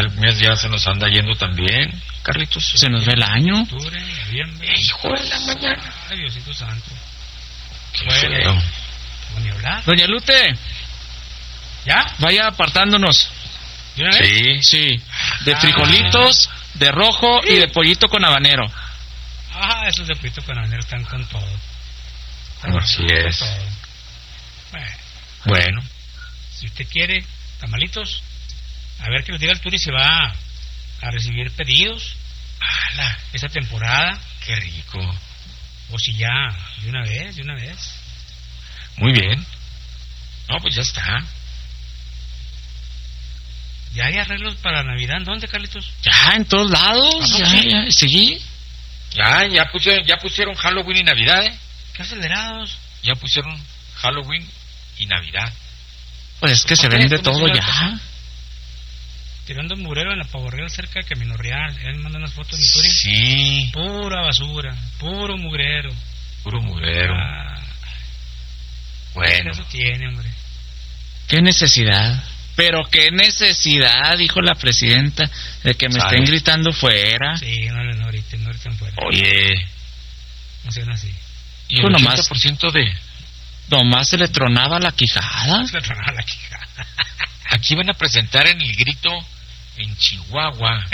el mes ya se nos anda yendo también, Carlitos. Se nos ve el año. Octubre, noviembre. Hijo de la mañana. Ay, Diosito santo. Qué Bueno. feo. No ni hablar. Doña Lute, ¿Ya? vaya apartándonos. ¿De una vez? Sí. Sí, de frijolitos, de rojo y de pollito con habanero. Esos de pollito con habanero están con todo. Así es. Con todo. Bueno, Bueno, si usted quiere tamalitos, a ver que nos diga el Turi si va a recibir pedidos esta temporada, qué rico. o si ya, de una vez. Muy bien. No, pues ya está. ¿Ya hay arreglos para Navidad? ¿Dónde, Carlitos? Ya, en todos lados. ¿Ah, Ya, sí? ya, sí. Ya pusieron Halloween y Navidad, ¿eh? ¿Qué acelerados? Ya pusieron Halloween y Navidad. Pues es que se Ok, vende pues no todo se me ya. Tirando un murero en la Pavo Real cerca de Camino Real. Él me manda unas fotos de mi Turi. Sí, Pura basura, puro mugrero. puro mugrero. ¿Qué Bueno, eso tiene, hombre? ¿Qué necesidad? Pero qué necesidad, dijo la presidenta, de que me ¿Sabes? estén gritando fuera. Sí, no ahorita fuera. oye, No sean así. y el Pues nomás. 80% de... Nomás se le tronaba la quijada. Se le tronaba la quijada. Aquí van a presentar en El Grito, en Chihuahua,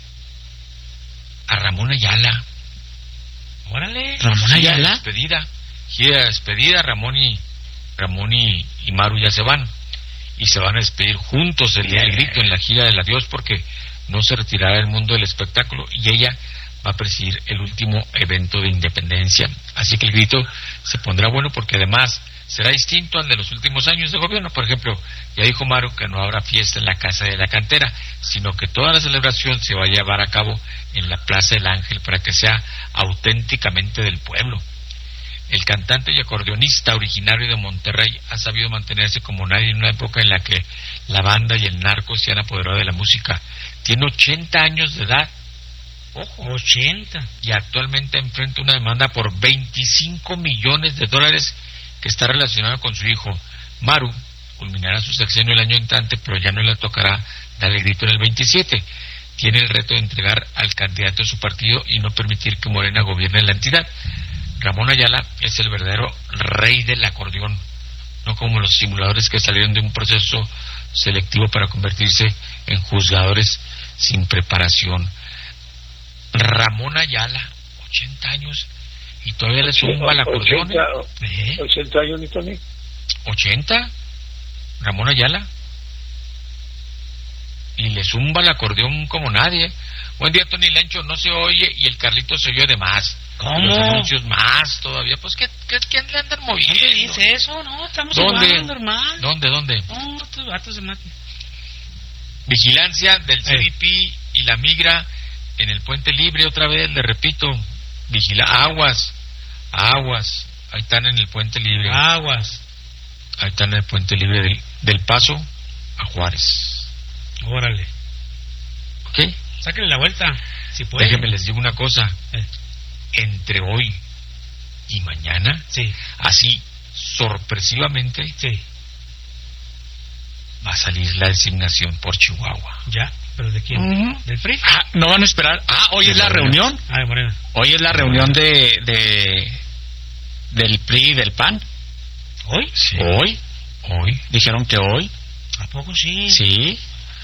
a Ramón Ayala. Órale. Ramón Gira de Ayala. despedida. Gira de despedida, Ramón y Maru ya se van. Y se van a despedir juntos el día del Grito en la gira del adiós, porque no se retirará del mundo del espectáculo y ella va a presidir el último evento de independencia. Así que el Grito se pondrá bueno, porque además será distinto al de los últimos años de gobierno. Por ejemplo, ya dijo Maru que no habrá fiesta en la Casa de la Cantera, sino que toda la celebración se va a llevar a cabo en la Plaza del Ángel, para que sea auténticamente del pueblo. El cantante y acordeonista originario de Monterrey ha sabido mantenerse como nadie en una época en la que la banda y el narco se han apoderado de la música. Tiene 80 años de edad. Ojo. 80. Y actualmente enfrenta una demanda por $25 millones que está relacionada con su hijo. Maru culminará su sexenio el año entrante, pero ya no le tocará darle grito en el 27. Tiene el reto de entregar al candidato de su partido y no permitir que Morena gobierne la entidad. Ramón Ayala es el verdadero rey del acordeón, no como los simuladores que salieron de un proceso selectivo para convertirse en juzgadores sin preparación. Ramón Ayala, 80 años, y todavía le zumba el acordeón. 80 años, ni Tony. 80, Ramón Ayala, y le zumba el acordeón como nadie. Buen día, Tony Lencho. No se oye y el Carlito se oye de más. ¿Cómo? Los anuncios más todavía. Pues ¿qué le andan moviendo? ¿Dónde dice eso? No, estamos ¿Dónde? igual, normal. ¿Dónde? No, estos vatos se matan. Vigilancia del CBP y la migra en el Puente Libre. Otra vez, le repito, aguas. Ahí están en el Puente Libre. Aguas. Ahí están en el Puente Libre del Paso a Juárez. Órale. ¿Ok? Sáquenle la vuelta, si puede. Déjenme les digo una cosa. Entre hoy y mañana, Sí. así sorpresivamente, Sí. va a salir la designación por Chihuahua. Ya. ¿Pero de quién? Ujú. ¿Del PRI? No van a esperar. Hoy es la reunión. De Morena. Hoy es la reunión del PRI y del PAN. ¿Hoy? Sí. Hoy. Dijeron que hoy. ¿A poco sí? Sí.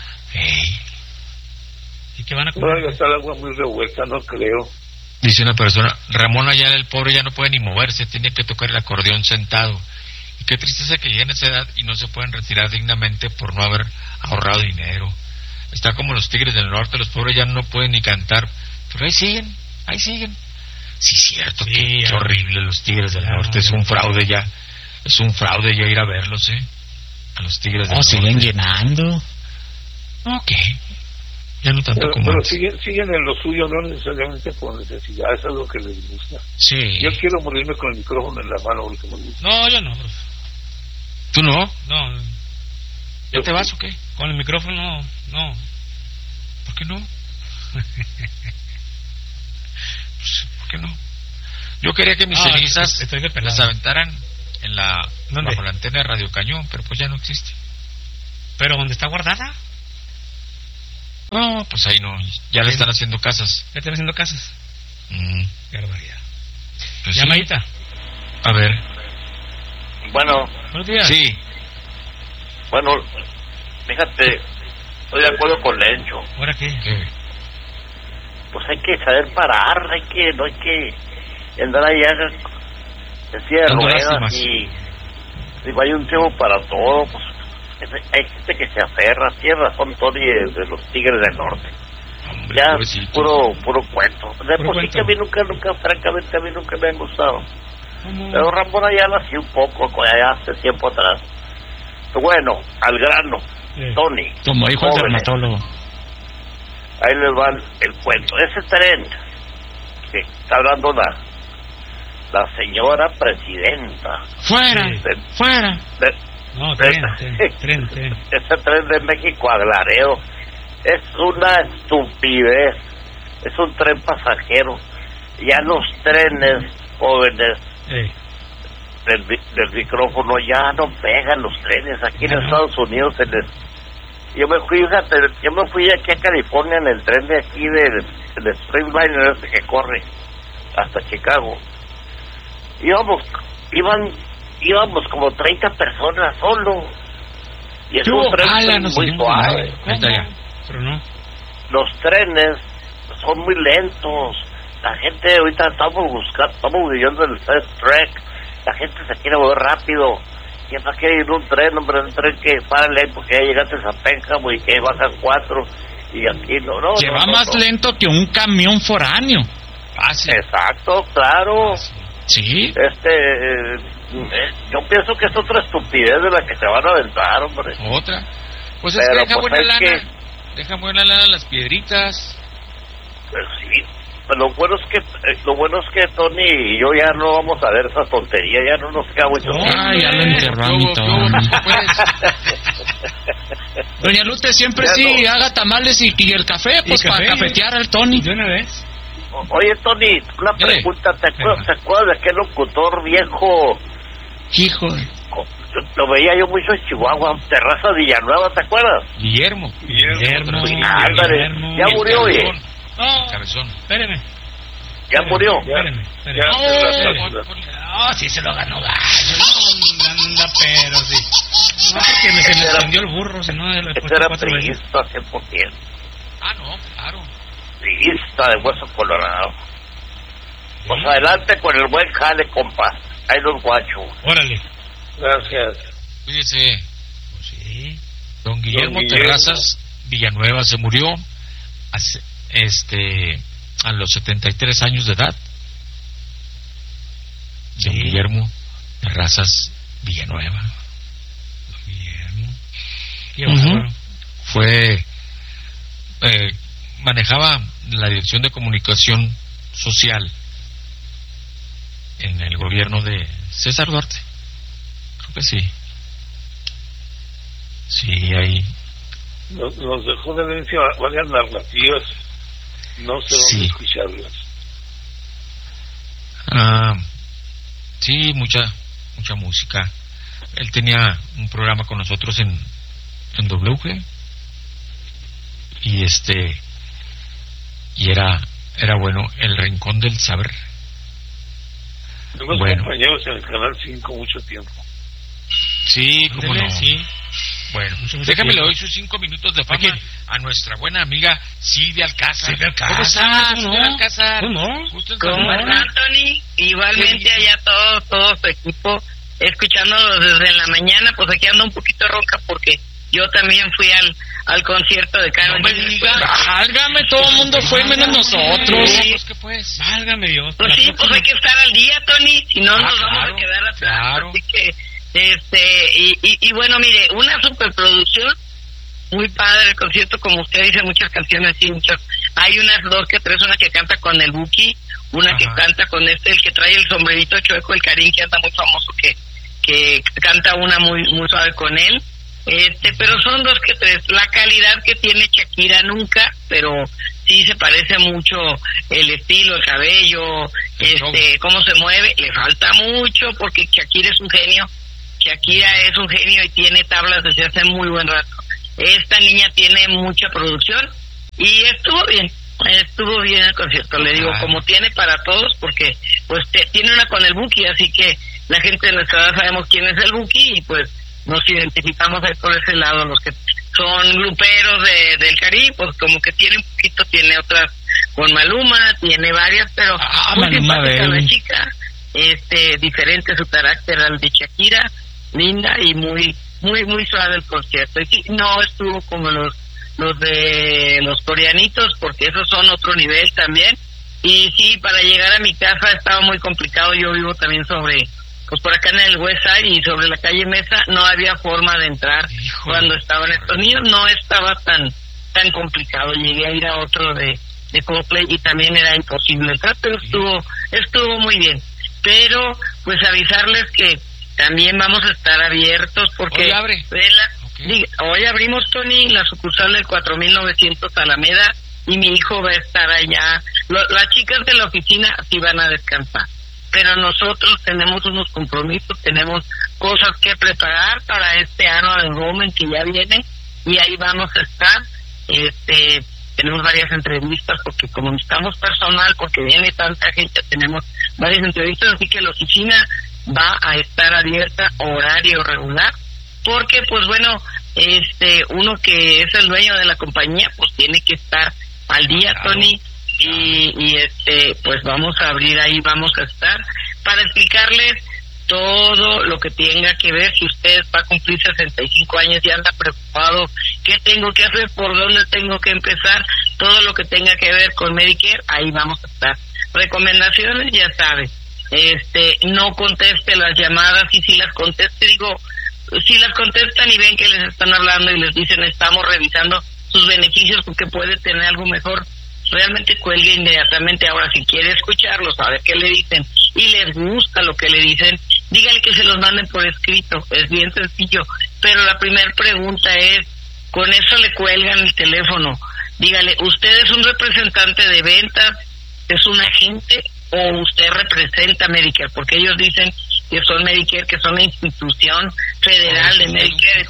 ¿Y qué van a Todavía comer? está el agua muy revuelta, no creo. Dice una persona, Ramón Ayala, el pobre, ya no puede ni moverse, tiene que tocar el acordeón sentado. Y qué tristeza que lleguen a esa edad y no se pueden retirar dignamente por no haber ahorrado dinero. Está como los Tigres del Norte, los pobres ya no pueden ni cantar, pero ahí siguen. Sí, cierto, Sí, qué ya. horrible los Tigres del Norte, es un fraude ya ir a verlos, a los Tigres del Norte. Siguen llenando. Ok, ya no tanto Pero, como pero antes. siguen en lo suyo, no necesariamente por necesidad, es algo que les gusta. Sí. Yo quiero morirme con el micrófono en la mano porque me gusta. No, yo no, profe. ¿Tú no? No, ¿Ya te vas o qué? con el micrófono, no. ¿Por qué no? Pues, ¿por qué no? Yo quería que mis cenizas estoy de pelado. las aventaran ¿Dónde? bajo la antena de Radio Cañón, pero pues ya no existe. ¿Pero dónde está guardada? No, pues ahí no. Ya le están haciendo casas. Ya están haciendo casas. Qué barbaridad. Pues sí. Llamadita. A ver. Bueno, Buenos días. Sí. bueno, fíjate, estoy de acuerdo con Lencho. ¿Ahora qué? ¿Qué? Pues hay que saber parar, no hay que andar allá en silla de Dando ruedas lástimas. y digo, hay un tiempo para todo, pues hay gente que se aferra, tiene razón Tony de los Tigres del Norte. Hombre, Ya pobrecito. puro cuento. De Puro por sí cuento. que a mí nunca, francamente a mí nunca me han gustado. ¿Cómo? Pero Ramón Ayala sí un poco, allá hace tiempo atrás. Pero bueno, al grano, Sí. Tony. Como dijo el jóvenes, dermatólogo. ahí les va el cuento. Ese tren que está hablando la señora presidenta. ¡Fuera! Sí. ¡Fuera! No, tren. Ese tren de México a Laredo es una estupidez. Es un tren pasajero. Ya los trenes jóvenes del micrófono ya no pegan los trenes. Aquí en Ajá. Estados Unidos yo me fui aquí a California en el tren de aquí del Streamliner ese que corre hasta Chicago. Íbamos como 30 personas solo. Y es un tren muy suave. Ahí está ya. Pero no. Los trenes son muy lentos. La gente ahorita estamos viviendo el Fast Track. La gente se quiere mover rápido. ¿Quién va a querer ir en un tren, hombre? Un tren que párale porque ya llegaste a Pénjamo y que bajan 4 y aquí no. Lleva más lento que un camión foráneo. Fácil. Exacto, claro. Sí. Yo pienso que es otra estupidez de la que se van a aventar, hombre. Otra. Pues es Pero, que deja pues, buena es lana. que- Deja buena lana las piedritas. Pues sí. Lo bueno es que Tony y yo ya no vamos a ver esa tontería, ya no nos queda mucho tiempo. Ah, ya lo enterró a mi Tony. Doña Lute siempre Ya sí no. haga tamales y el café, pues café, para cafetear al Tony. ¿De una vez? Oye, Tony, una Dile. pregunta, ¿te acuerdas de aquel locutor viejo? Hijo. Lo veía yo mucho en Chihuahua, Terraza Villanueva, ¿te acuerdas? Guillermo. Guillermo. Ándale, Guillermo. ya murió, oye. No, Cabezón. espéreme. Ya murió. Espéreme. Ya, No, sí se lo ganó Gallo. No, anda, pero sí. No, porque se me escondió el burro, si no, le he Ese puesto era 4 veces. priista 100%. Ah, no, claro. Priista de hueso colorado. Pues adelante con el buen jale, compa. Ahí los guacho. Órale. Gracias. Fíjese, Pues sí. don Guillermo Guillermo. Terrazas Villanueva se murió a los 73 años de edad. Don Sí. Guillermo Terrazas Villanueva. Guillermo. Qué Ujú. bárbaro. Fue manejaba la Dirección de Comunicación Social en el gobierno de César Duarte. Creo que sí. Sí, ahí. Nos dejó de herencia varias narrativas. No sé dónde Sí. escucharlas. Sí, mucha música. Él tenía un programa con nosotros en WG y era bueno, El Rincón del Saber. Fuimos Bueno. compañeros en el Canal 5 mucho tiempo. Sí, cómo Ándale, no. sí. Bueno, Mucho déjame le tiempo. doy sus 5 minutos de ¿A fama quién? a nuestra buena amiga Silvia Alcázar. Silvia Alcázar, ¿Cómo estás, ¿cómo Silvia no? Alcázar? ¿Cómo no? Gusto en ¿Cómo saludarla. está, Tony? Igualmente Qué allá todo su equipo, escuchándolos desde la mañana, pues aquí ando un poquito ronca porque yo también fui al concierto de Carmen. No me digas. Válgame, todo el mundo fue menos nosotros. Sí. Pues, ¿qué pues? Válgame Dios. Pues la sí, pues próxima- hay que estar al día, Tony, si no nos vamos claro, a quedar atrás. claro. Así que, y bueno, mire, una superproducción, muy padre el concierto, como usted dice, muchas canciones, sí, muchas. Hay unas 2 que 3, una que canta con el Buki, una que Ajá. canta con el que trae el sombrerito chueco, el Karim, que anda muy famoso, que canta una muy suave con él. Pero son 2 que 3. La calidad que tiene Shakira nunca, pero sí se parece mucho el estilo, el cabello, El show. cómo se mueve. Le falta mucho porque Shakira es un genio. Shakira es un genio y tiene tablas desde hace muy buen rato. Esta niña tiene mucha producción, Y estuvo bien el concierto, le digo, como tiene para todos, porque pues tiene una con el Buki, así que la gente de nuestra edad sabemos quién es el Buki y pues nos identificamos ahí por ese lado. Los que son gruperos del Caribe, pues como que tiene un poquito, tiene otras con Maluma, tiene varias, pero muy simpática la chica, diferente su carácter al de Shakira, linda y muy suave el concierto. Y sí, no estuvo como los de los coreanitos, porque esos son otro nivel también. Y sí, para llegar a mi casa estaba muy complicado. Yo vivo también pues por acá en el West Side, y sobre la calle Mesa no había forma de entrar. Cuando estaban estos niños, no estaba tan complicado. Llegué a ir a otro de Coldplay y también era imposible entrar, pero estuvo muy bien. Pero pues avisarles que también vamos a estar abiertos, porque hoy abre. Hoy abrimos, Tony, la sucursal del 4900 Alameda, y mi hijo va a estar allá. Las chicas de la oficina sí van a descansar, pero nosotros tenemos unos compromisos, tenemos cosas que preparar para este año de enrollment que ya viene, y ahí vamos a estar. Tenemos varias entrevistas, porque como necesitamos personal, porque viene tanta gente, tenemos varias entrevistas, así que la oficina va a estar abierta horario regular, porque pues bueno, uno que es el dueño de la compañía pues tiene que estar al día, claro. Tony, y pues vamos a abrir ahí, vamos a estar para explicarles todo lo que tenga que ver. Si usted va a cumplir 65 años y anda preocupado, ¿qué tengo que hacer? ¿Por dónde tengo que empezar? Todo lo que tenga que ver con Medicare, ahí vamos a estar. Recomendaciones, ya sabe, no conteste las llamadas, y si las conteste, si las contestan y ven que les están hablando y les dicen estamos revisando sus beneficios porque puede tener algo mejor, realmente cuelgue inmediatamente. Ahora, si quiere escucharlos, a ver qué le dicen y les gusta lo que le dicen, dígale que se los manden por escrito. Es bien sencillo, pero la primera pregunta es, con eso le cuelgan el teléfono, dígale, ¿usted es un representante de ventas, es un agente, o usted representa Medicare? Porque ellos dicen que son Medicare, que son la institución federal de Medicare.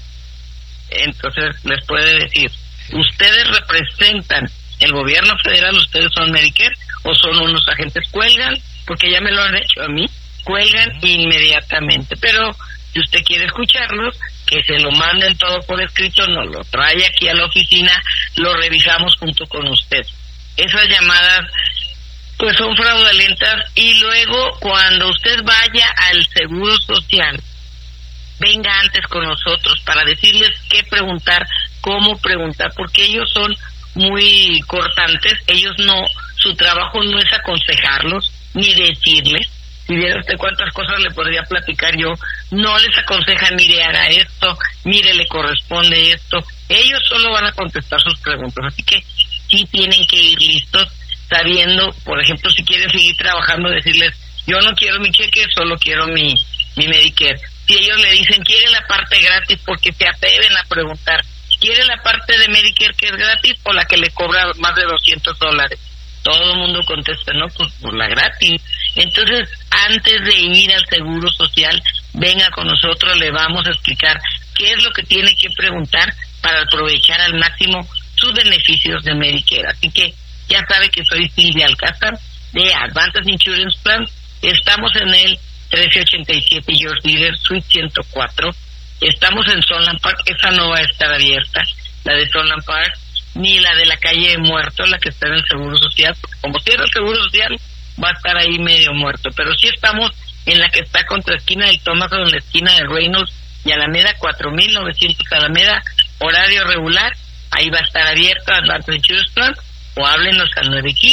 Entonces les puede decir, ¿ustedes representan el gobierno federal, ustedes son Medicare, o son unos agentes? Cuelgan, porque ya me lo han hecho a mí, cuelgan inmediatamente. Pero si usted quiere escucharlos, que se lo manden todo por escrito, nos lo trae aquí a la oficina, lo revisamos junto con usted. Esas llamadas pues son fraudulentas, y luego cuando usted vaya al Seguro Social, venga antes con nosotros para decirles qué preguntar, cómo preguntar, porque ellos son muy cortantes. Ellos su trabajo no es aconsejarlos ni decirles. Si viera usted cuántas cosas le podría platicar yo, no les aconsejan, mire, haga esto, mire, le corresponde esto. Ellos solo van a contestar sus preguntas, así que sí tienen que ir listos, sabiendo, por ejemplo, si quieren seguir trabajando, decirles, yo no quiero mi cheque, solo quiero mi Medicare. Si ellos le dicen, quiere la parte gratis, porque se atreven a preguntar, ¿quiere la parte de Medicare que es gratis o la que le cobra más de $200? Todo el mundo contesta, no, pues por la gratis. Entonces, antes de ir al Seguro Social, venga con nosotros, le vamos a explicar qué es lo que tiene que preguntar para aprovechar al máximo sus beneficios de Medicare. Así que ya sabe que soy Silvia Alcázar de Advantage Insurance Plan. Estamos en el 1387 George Leader, Suite 104. Estamos en Sunland Park, esa no va a estar abierta, la de Sunland Park, ni la de la calle Muerto, la que está en el Seguro Social, porque como cierra el Seguro Social, va a estar ahí medio muerto. Pero sí estamos en la que está contra esquina del Thomas, en la esquina de Reynolds y Alameda, 4900 Alameda, horario regular. Ahí va a estar abierto Advantage Insurance Plan, o háblenos al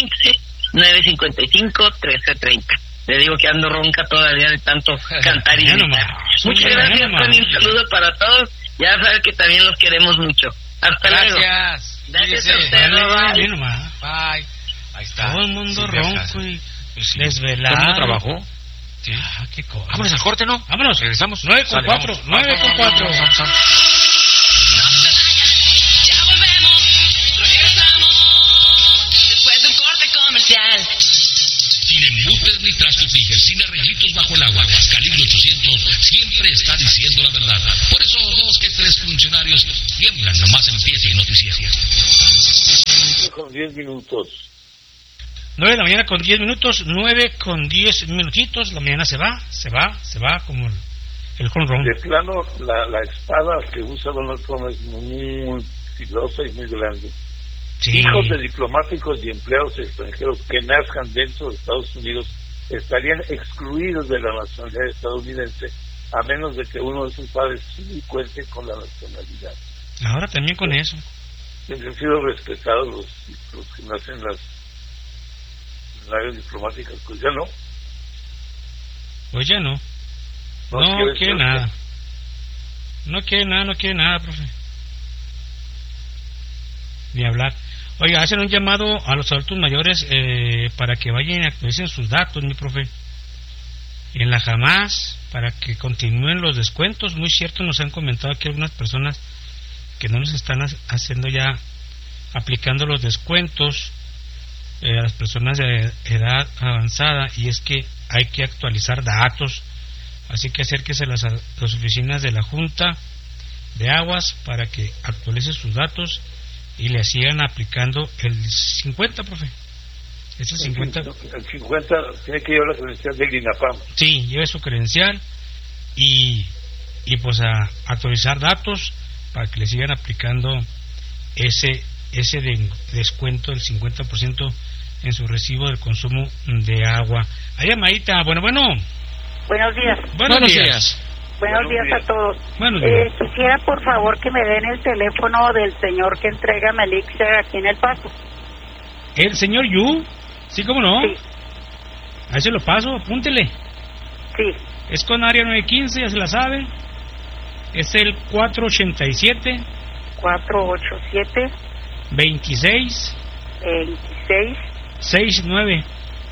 915-955-1330. Le digo que ando ronca todavía de tanto cantar y gritar. Muchas gracias, Tony. Un saludo para todos. Ya saben que también los queremos mucho. Hasta luego. Gracias a usted. Bye. Ahí está. Todo el mundo ronco y desvelado. ¿Todo el mundo trabajó? Sí. Qué cosa. Vámonos al corte, ¿no? Vámonos. Regresamos. 9:04. 9:04. Ya volvemos. Regresamos. Después de un corte comercial. Sin embutes ni trastos fijas, sin arreglitos bajo el agua. Calibre 800 siempre está diciendo la verdad. Por eso 2 que 3 funcionarios tiemblan nomás empieza el noticiero. con 10 minutos. 9 de la mañana con 10 minutos, 9 con 10 minutitos, la mañana se va como el home run. De plano, la espada que usa Donald Trump es muy filosa y muy grande. Sí. Hijos de diplomáticos y empleados extranjeros que nazcan dentro de Estados Unidos estarían excluidos de la nacionalidad estadounidense, a menos de que uno de sus padres sí cuente con la nacionalidad. Ahora también con eso. Han sido respetados los que nacen en las áreas diplomáticas, pues ya no. Pues ya no. No quiere nada. No quiere nada, profe. Ni hablar. Oiga, hacen un llamado a los adultos mayores para que vayan y actualicen sus datos, mi profe. En la Jamás, para que continúen los descuentos. Muy cierto, nos han comentado aquí algunas personas que no nos están haciendo ya, aplicando los descuentos a las personas de edad avanzada, y es que hay que actualizar datos. Así que acérquese a las oficinas de la Junta de Aguas para que actualice sus datos y le sigan aplicando el 50, profe. Ese 50. El 50 tiene que llevar la credencial del INAPAM. Sí, lleve su credencial y pues a actualizar datos para que le sigan aplicando ese descuento del 50% en su recibo del consumo de agua. Ahí, llamadita. Bueno. Buenos días. Buenos días. Buenos días a todos. Buenos días. Quisiera, por favor, que me den el teléfono del señor que entrega Melixer aquí en El Paso. ¿El señor Yu? Sí, ¿cómo no? Sí. Ahí se lo paso, apúntele. Sí. Es con área 915, ya se la sabe. Es el 487 26 69.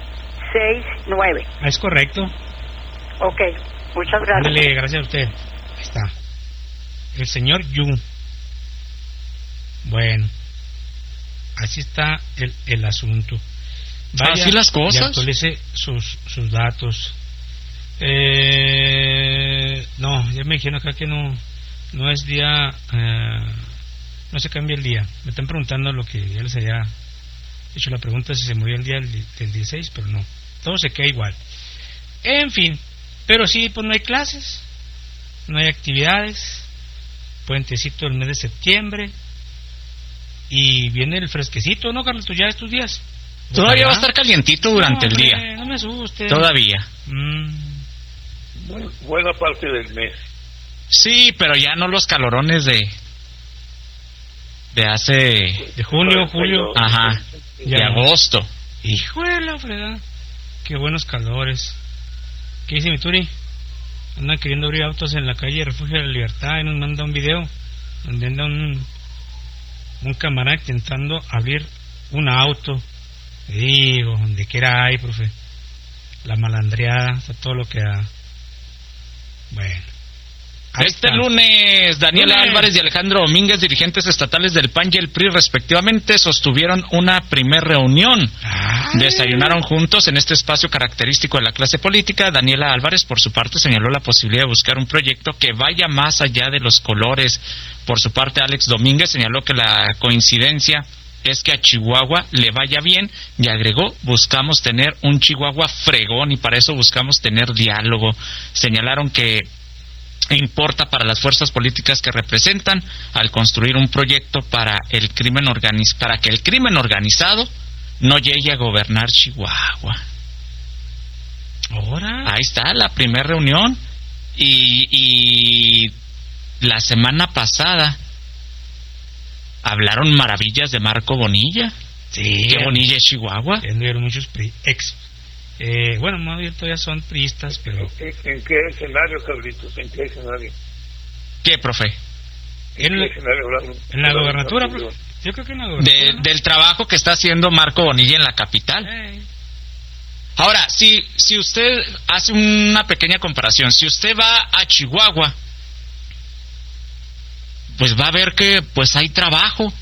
Es correcto. Ok, muchas gracias. Ándale, gracias a usted. Ahí está. El señor Yu. Bueno, así está el asunto. Vaya, así las cosas. Y actualice sus datos. No, ya me dijeron acá que no es día, no se cambia el día. Me están preguntando lo que ya les había hecho la pregunta, si se movió el día del 16, pero no, todo se queda igual. En fin, pero sí, pues no hay clases, no hay actividades, puentecito el mes de septiembre, y viene el fresquecito, ¿no, Carlos? ¿Tú ya estos días? Todavía va a estar calientito durante el día. No me asuste. Todavía. Buena parte del mes. Sí, pero ya no los calorones de hace... De junio, julio. Ajá, ya de agosto. Hijo de la fregada. Qué buenos calores. ¿Qué dice mi Turi? Andan queriendo abrir autos en la calle Refugio de la Libertad y nos manda un video donde anda un camarada intentando abrir un auto. Digo, donde quiera hay, profe. La malandreada, está todo lo que da. Bueno. Lunes, Daniela Álvarez y Alejandro Domínguez, dirigentes estatales del PAN y el PRI respectivamente, sostuvieron una primer reunión. Desayunaron juntos en este espacio característico de la clase política. Daniela Álvarez, por su parte, señaló la posibilidad de buscar un proyecto que vaya más allá de los colores. Por su parte, Alex Domínguez señaló que la coincidencia es que a Chihuahua le vaya bien, y agregó: buscamos tener un Chihuahua fregón y para eso buscamos tener diálogo. Señalaron que importa para las fuerzas políticas que representan al construir un proyecto para que el crimen organizado no llegue a gobernar Chihuahua. Ahora ahí está la primera reunión, y la semana pasada hablaron maravillas de Marco Bonilla. Sí, que Bonilla es Chihuahua. Tuvieron muchos bueno, más bien todavía son priistas, pero... ¿En qué escenario, Carlitos? ¿En qué escenario? ¿Qué, profe? En la gobernatura, profe. Yo creo que en la gobernatura. Del trabajo que está haciendo Marco Bonilla en la capital. Ahora, si usted hace una pequeña comparación, si usted va a Chihuahua, pues va a ver que pues hay trabajo.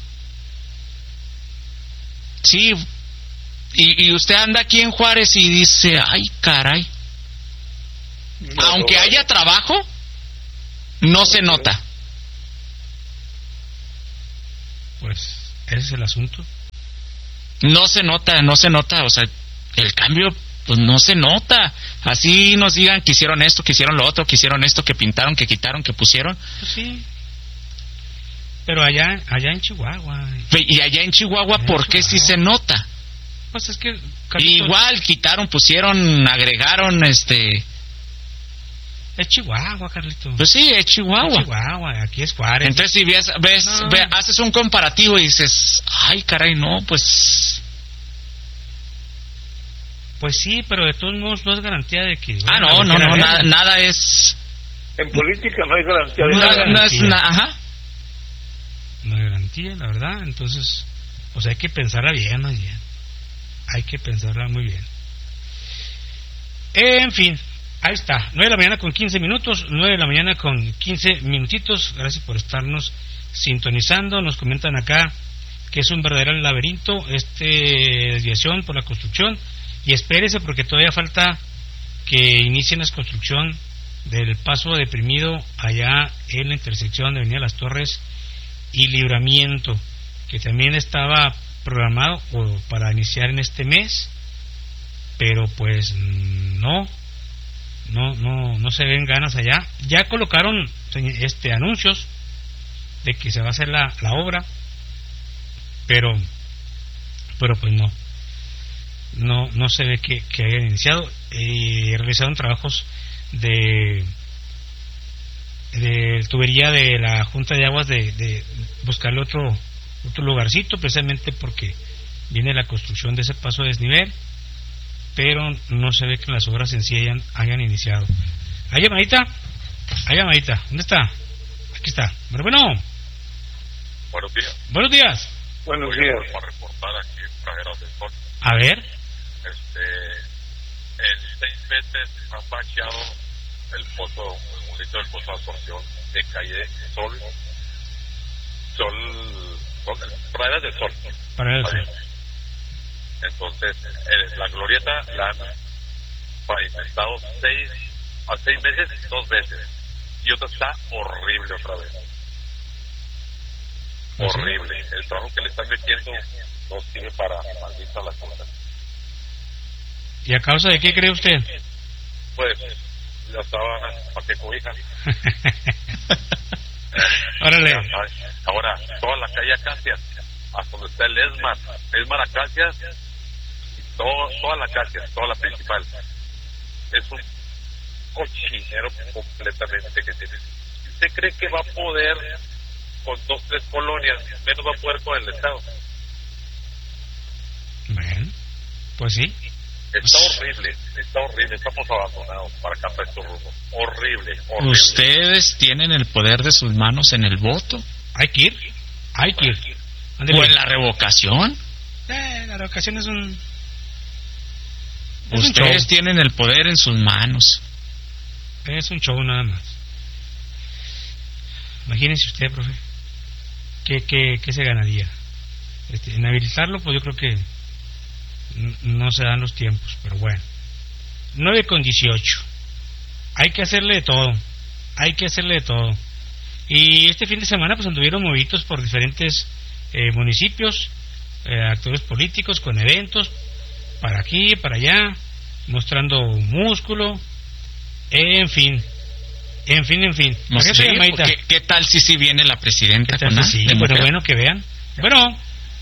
Sí. Y usted anda aquí en Juárez y dice: ay, caray. Aunque haya trabajo, no se nota. Pues ese es el asunto. no se nota, o sea, el cambio pues no se nota. Así nos digan que hicieron esto, que hicieron lo otro, que hicieron esto, que pintaron, que quitaron, que pusieron. Pues sí. Pero allá en Chihuahua. Y allá en Chihuahua, ¿por qué sí se nota? Pues es que Carlitos, igual quitaron, pusieron, agregaron, es Chihuahua, Carlitos. Pues sí, es Chihuahua. Es Chihuahua, aquí es Juárez. Entonces si haces un comparativo y dices, ay, caray, no, pues sí, pero de todos modos no es garantía de que... nada es... En política no hay garantía de nada. No hay garantía, la verdad. Entonces, pues hay que pensarla bien, más bien. Hay que pensarla muy bien. En fin, ahí está. 9 de la mañana con 15 minutos. 9 de la mañana con 15 minutitos. Gracias por estarnos sintonizando. Nos comentan acá que es un verdadero laberinto desviación por la construcción. Y espérese porque todavía falta que inicien la construcción del paso deprimido allá en la intersección de Avenida Las Torres y Libramiento, que también estaba programado para iniciar en este mes, pero pues no se ven ganas allá. Ya colocaron anuncios de que se va a hacer la obra, pero pues no se ve que hayan iniciado. Realizaron trabajos de tubería de la Junta de Aguas de buscarle otro lugarcito, precisamente porque viene la construcción de ese paso de desnivel, pero no se ve que las obras en sí hayan iniciado. ¿Hay llamadita? ¿Dónde está? Aquí está. Bueno. Buenos días. Buenos días. Para reportar aquí en Praderas del Sol. A ver. En 6 meses han bacheado el pozo, un litro del pozo de absorción de calle Praderas del Sol. Entonces, la glorieta la han pavimentado 6 meses, 2 veces. Y otra está horrible otra vez. Horrible. El trabajo que le están metiendo no sirve para maldita las cosas. ¿Y a causa de qué cree usted? Pues ya estaba para que cobija. Órale. Ahora, toda la calle Acacias, hasta donde está el Esmar Acacias, toda la Acacias, toda la principal, es un cochinero completamente que tiene. ¿Usted cree que va a poder con 2, 3 colonias, menos va a poder con el Estado? Bueno, pues sí. Está horrible, estamos abandonados para cambiar estos rumbos. Horrible. Ustedes tienen el poder de sus manos en el voto. Hay que ir. O en la revocación. La revocación es un... Ustedes tienen el poder en sus manos. Es un show nada más. Imagínense usted, profe, ¿qué se ganaría? En habilitarlo, pues yo creo que no se dan los tiempos, pero bueno. 9:18. Hay que hacerle de todo. Y este fin de semana pues anduvieron movidos por diferentes municipios, actores políticos con eventos para aquí, para allá, mostrando músculo, en fin. No sé, ¿qué tal si viene la presidenta? Bueno, que vean. Bueno.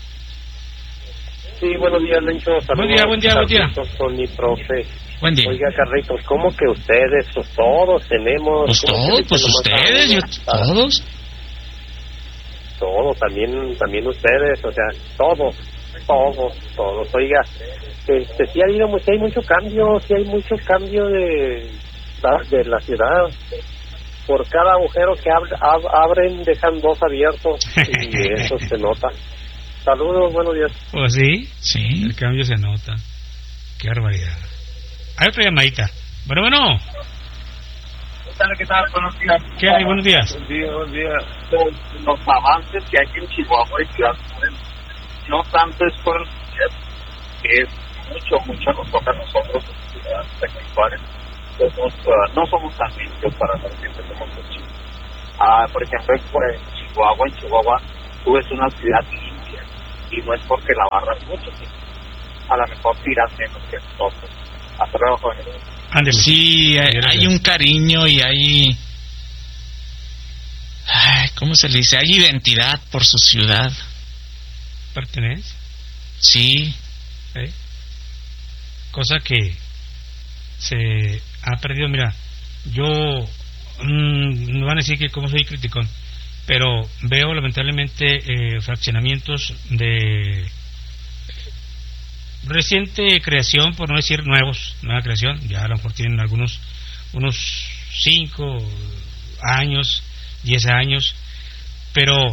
Sí, buenos días, Lencho. Saludos. Buen día. Con mi profe. Buen día. Oiga, Carlitos, ¿cómo que ustedes? Pues todos tenemos... Pues todos, pues ustedes, todos. Todos, también ustedes, o sea, todos. Oiga, sí hay mucho cambio de la ciudad. Por cada agujero que abren, dejan 2 abiertos y eso se nota. Saludos, buenos días. Pues sí, el cambio se nota. Qué barbaridad. Hay otra llamadita. Bueno. ¿Qué tal? Buenos días. ¿Qué hay? Buenos días. Buen día. Los avances que hay en Chihuahua y Ciudad no tanto es por que es mucho nos toca a nosotros en Ciudad Juárez. No somos tan limpios para los que tenemos coche. Por ejemplo, en Chihuahua tú ves una ciudad limpia, y no es porque la barras mucho, sino a lo mejor tiras menos que nosotros. Hasta luego, jóvenes. Sí, hay un cariño y hay... ¿cómo se le dice? Hay identidad por su ciudad. ¿Pertenece? Sí. Cosa que se ha perdido. Mira, yo no van a decir que como soy criticón, pero veo lamentablemente fraccionamientos de reciente creación, por no decir nueva creación, ya a lo mejor tienen unos 5 años, 10 años, pero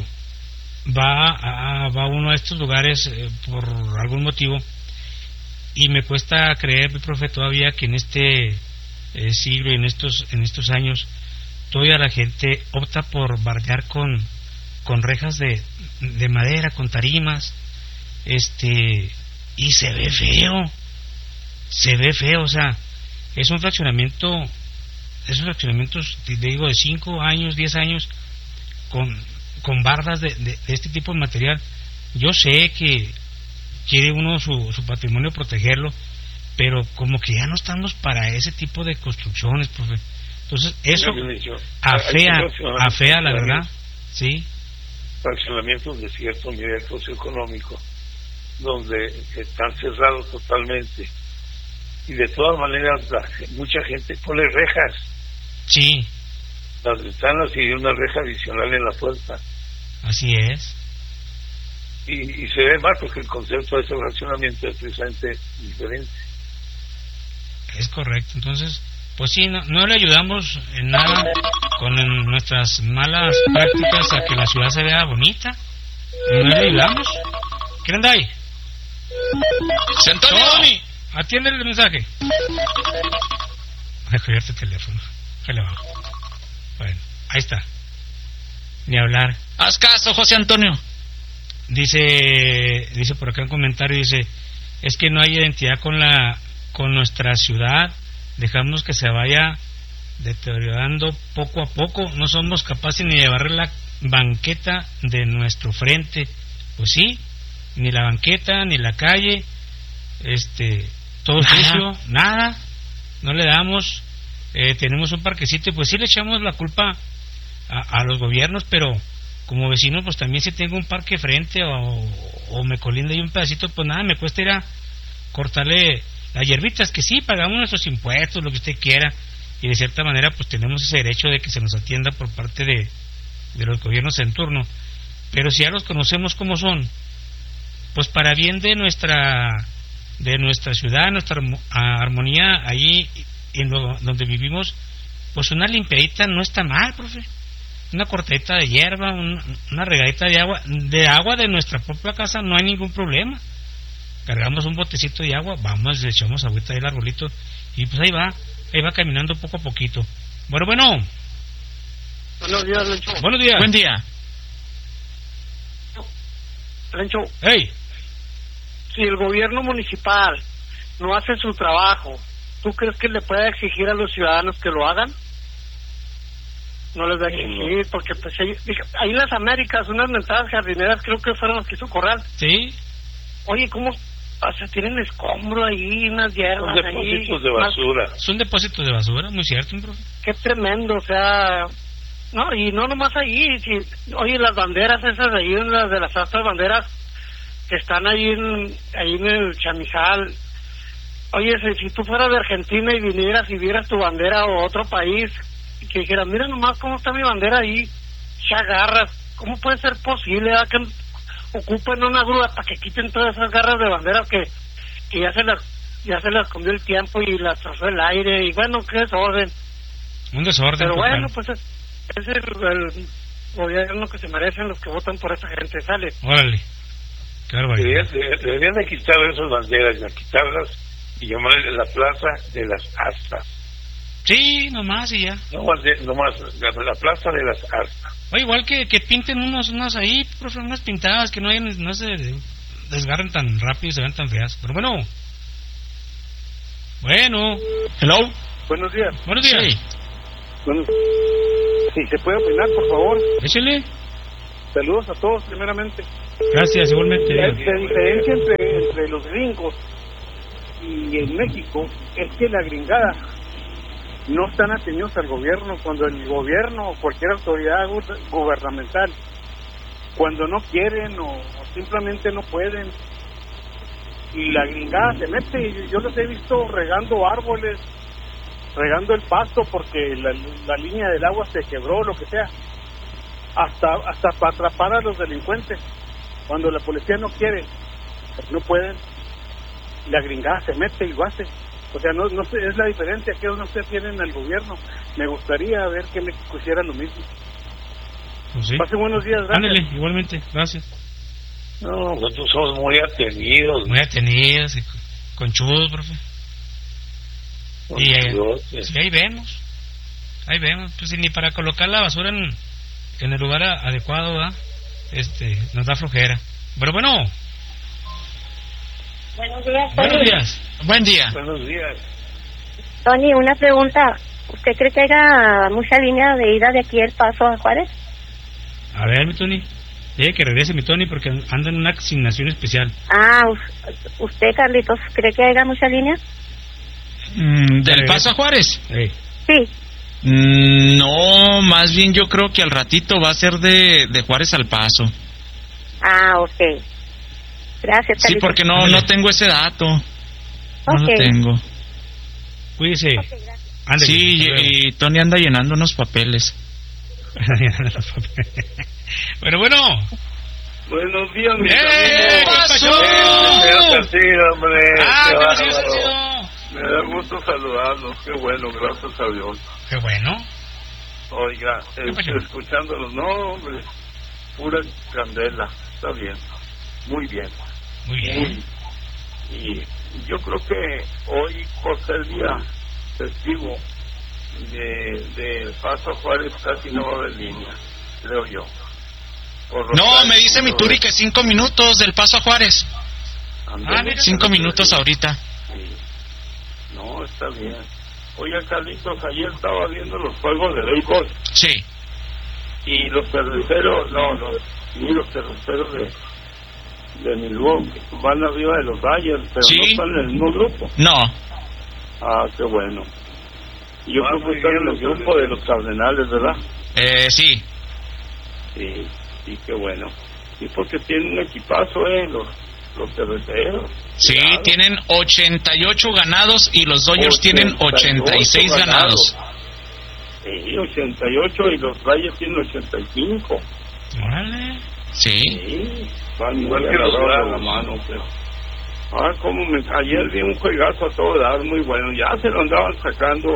va uno a estos lugares por algún motivo, y me cuesta creer, mi profe, todavía que en este siglo y en estos años todavía la gente opta por bardear con rejas de madera, con tarimas, y se ve feo, o sea, es un fraccionamiento, esos fraccionamientos, te digo, de 5 años, 10 años, con bardas de este tipo de material. Yo sé que quiere uno su patrimonio protegerlo, pero como que ya no estamos para ese tipo de construcciones, profe. Entonces eso afea la verdad, sí. Fraccionamientos de cierto nivel socioeconómico, donde están cerrados totalmente, y de todas maneras mucha gente pone rejas. Sí. Las ventanas y una reja adicional en la puerta. Así es. Y se ve mal porque el concepto de ese fraccionamiento es precisamente diferente. Es correcto. Entonces, pues sí, no le ayudamos en nada con nuestras malas prácticas a que la ciudad se vea bonita. No le ayudamos. ¿Quién anda ahí? ¡Tony! Atiende el mensaje. Voy a colgarte el teléfono. Déjale abajo. Bueno, ahí está. Ni hablar. Haz caso, José Antonio. Dice por acá un comentario, dice, es que no hay identidad con nuestra ciudad, dejamos que se vaya deteriorando poco a poco, no somos capaces ni de barrer la banqueta de nuestro frente. Pues sí, ni la banqueta, ni la calle, todo sucio, nada, no le damos. Tenemos un parquecito y pues sí le echamos la culpa a los gobiernos, pero como vecino pues también si tengo un parque frente o me colinda y un pedacito, pues nada, me cuesta ir a cortarle las hierbitas, que sí, pagamos nuestros impuestos, lo que usted quiera, y de cierta manera pues tenemos ese derecho de que se nos atienda por parte de los gobiernos en turno, pero si ya los conocemos como son, pues para bien de nuestra ciudad, nuestra armonía ahí donde vivimos, pues una limpiadita no está mal, profe. Una cortadita de hierba, una regadita de agua de nuestra propia casa, no hay ningún problema. Cargamos un botecito de agua, vamos, le echamos agüita del arbolito y pues ahí va caminando poco a poquito. Bueno. Buenos días, Lencho. Buenos días. Buen día. Lencho. Hey. Si el gobierno municipal no hace su trabajo, ¿tú crees que le pueda exigir a los ciudadanos que lo hagan? No les va a exigir, porque pues ahí en las Américas, unas mentadas jardineras creo que fueron las que hizo Corral. Sí. Oye, ¿cómo? O sea, tienen escombro ahí, unas hierbas ahí. Son depósitos de basura. Son depósitos de basura, muy cierto, profe. Qué tremendo, o sea... No, y no nomás ahí. Oye, las banderas esas de ahí, las de las astas banderas que están ahí en el Chamizal. Oye, si tú fueras de Argentina y vinieras y vieras tu bandera o otro país... que dijeran, mira nomás cómo está mi bandera ahí, ya agarras, ¿cómo puede ser posible que ocupen una grúa para que quiten todas esas garras de banderas que ya se las comió el tiempo y las trozó el aire, y bueno, qué desorden. Un desorden. Pero bueno, pues es el gobierno que se merecen los que votan por esa gente, sale. Órale, qué barbaridad. Deberían de quitar esas banderas, de quitarlas y llamarle la plaza de las astas. Sí, nomás y ya. Nomás la plaza de las astas. O igual que pinten unas ahí, profe, unas pintadas que no se desgarren tan rápido y se ven tan feas. Pero bueno. Hello. Buenos días. Buenos días. Sí. Bueno, si se puede opinar, por favor. Échale. Saludos a todos, primeramente. Gracias, igualmente. La diferencia entre los gringos y en México es que la gringada no están atendidos al gobierno. Cuando el gobierno o cualquier autoridad gubernamental, cuando no quieren o simplemente no pueden, y la gringada se mete. Yo los he visto regando árboles, regando el pasto porque la línea del agua se quebró, lo que sea, hasta para atrapar a los delincuentes. Cuando la policía no quiere, no pueden, la gringada se mete y lo hace. O sea, no sé, es la diferencia que no se tienen al gobierno. Me gustaría ver que México hiciera lo mismo. Pues sí. Pasen buenos días, gracias. Ándale, igualmente, gracias. No, nosotros somos muy atenidos. Muy atenidos y conchudos, profe. Y sí, ahí vemos, pues ni para colocar la basura en el lugar adecuado, ¿verdad? Nos da flojera. Pero bueno. Buenos días, Tony. Buenos días. Buen día. Buenos días. Tony, una pregunta. ¿Usted cree que haya mucha línea de ida de aquí El Paso a Juárez? A ver, mi Tony. Dile que regrese, mi Tony, porque anda en una asignación especial. ¿Usted, Carlitos, cree que haya mucha línea? ¿Del Paso a Juárez? Sí. No, más bien yo creo que al ratito va a ser de Juárez al Paso. Ok. Gracias, Carlitos. Sí, porque no tengo ese dato. No lo tengo. Cuídese. Ándale, sí, y Tony anda llenando unos papeles. Bueno. Buenos días, mis amigos. pasó? Hombre. Me da gusto saludarlos. Qué bueno, gracias a Dios. Qué bueno. Oiga, escuchándolos, no, hombre, pura candela. Está bien. Muy bien. Y yo creo que hoy, por ser día festivo de Paso a Juárez, casi no va a haber línea, creo yo. No, me dice mi Turi que 5 minutos del Paso a Juárez. 5 minutos ahorita. Sí. No, está bien. Oiga, Carlitos, ayer estaba viendo los juegos de béisbol. Sí. Y los cerveceros, los cerveceros de Milwaukee van arriba de los Dodgers, pero no están en el mismo grupo. No. Qué bueno. Yo creo que están en el grupo de los Cardenales, ¿verdad? Sí. Sí, qué bueno. Y porque tienen un equipazo, los cerveceros. Sí, claro. Tienen 88 ganados y los Dodgers tienen 86 ganados. Sí, 88 y los Rayos tienen 85. Órale. Sí. Van igual que los Bravos la mano, pero... ayer vi un juegazo a todo dar, muy bueno. Ya se lo andaban sacando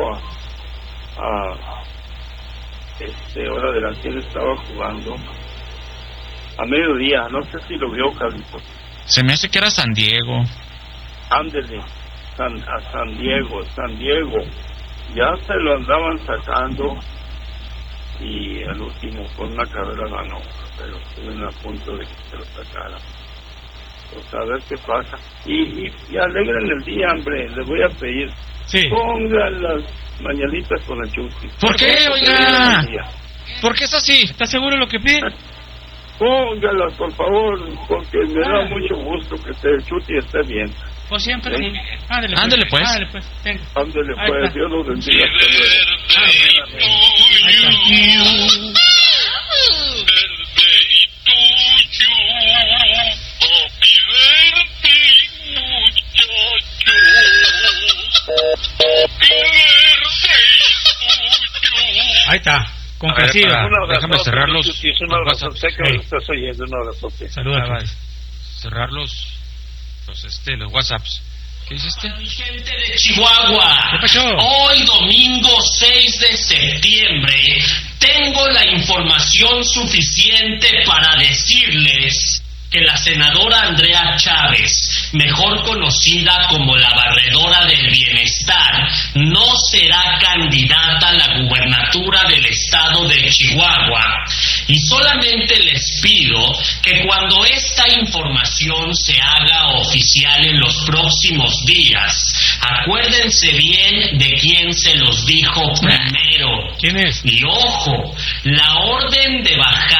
hora de la que él estaba jugando. A mediodía, no sé si lo vio, Carlitos. Se me hace que era San Diego. Ándele, San Diego. Ya se lo andaban sacando y al último con una carrera ganó, pero estuvieron a punto de que se lo sacara. Pues a ver qué pasa. Y alegren el día, hombre, les voy a pedir. Sí. Pongan las mañanitas con el Chuti. ¿Por qué, oiga? ¿Por qué es así? ¿Estás seguro de lo que pide? Póngalas, por favor, porque me da mucho gusto que el Chuti esté bien. Pues siempre. ¿Sí? Ándele pues. Ándele pues, Dios los bendiga. Ahí está, complacido. Déjame cerrarlos. Un abrazo, sé que me estás oyendo, un abrazo. Saludos. Cerrar los WhatsApps. ¿Qué hiciste? Gente de Chihuahua, ¿qué pasó? Hoy domingo 6 de septiembre tengo la información suficiente para decirles que la senadora Andrea Chávez, mejor conocida como la barredora del bienestar, no será candidata a la gubernatura del estado de Chihuahua. Y solamente les pido que cuando esta información se haga oficial en los próximos días, acuérdense bien de quién se los dijo primero. ¿Quién es? Y ojo, la orden de bajar